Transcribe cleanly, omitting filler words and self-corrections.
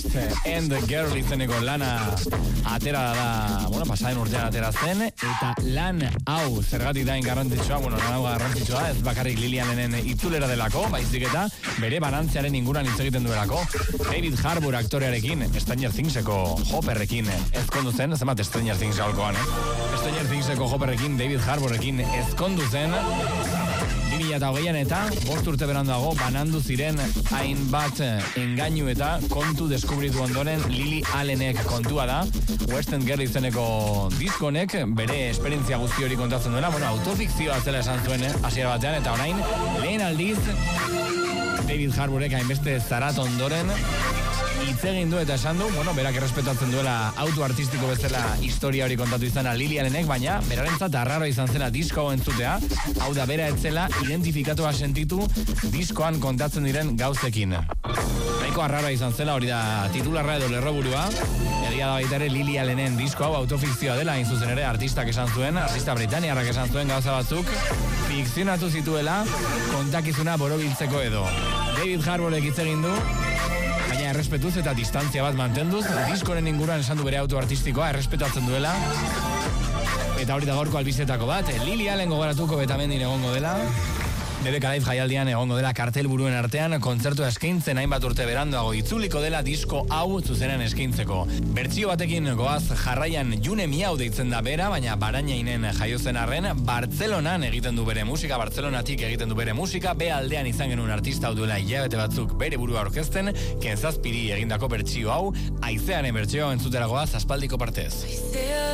And the Girl izeneko lana atera da, pasaden urtean atera zen, eta lan hau zergatik dain garrantzitsua, lan hau garrantzitsua, ez bakarrik Lilianen itzulera delako, baizik eta bere banantziaren inguran hitz egiten duelako. David Harbour aktorearekin, Stranger Thingseko Hopperrekin ezkondu zen, zenbat Stranger Things gaurkoan, Stranger Thingseko Hopperrekin, David Harbourrekin ezkondu zen, 2008an eta 5 urte beranduago banandu ziren hainbat engainu eta kontu deskubritu ondoren Lily Allenek kontua da. Western Girl izeneko diskonek bere esperientzia guzti hori kontatzen duela, autofikzioa zela esan zuen hasiera batean, eta orain lehen aldiz David Harbourek hainbeste zarat ondoren hitz egin du eta esan du, berak errespetatzen duela autoartistiko bezala historia hori kontatu izana Lily Allenek, baina berarentzat arraro izan zela disko hau entzutea, hau da bera etzela identifikatua sentitu diskoan kontatzen diren gauzekin. Nahiko arraro izan zela, hori da titularra edo lerroburua, egia da baita ere Lily Allenen disko hau autofikzioa dela, hain zuzen ere artista britaniarrak esan zuen gauza batzuk, fikzionatu zituela kontakizuna borobiltzeko edo. David Harbourek hitz egin du, baina errespetuz eta distantzia bat mantenduz, diskoren inguruan esan du bere autoartistikoa, errespetatzen duela. Eta hori da gaurko albizetako bat, Lily Allen gogoratuko Betamendin egongo dela. BBK Live jaialdian egongo dela kartel buruen artean, kontzertua eskaintzen hainbat urte beranduago itzuliko dela disko hau zuzenean eskaintzeko. Bertsio batekin goaz jarraian June Miau deitzen da bera, baina Barainainen jaiozen arren, Bartzelonan egiten du bere musika, Bartzelonatik egiten du bere musika, be aldean izan genuen artista hau duela hilabete batzuk bere burua aurkezten, Kenzazpiri egindako bertsio hau, haizearen bertsio entzutera goaz aspaldiko partez.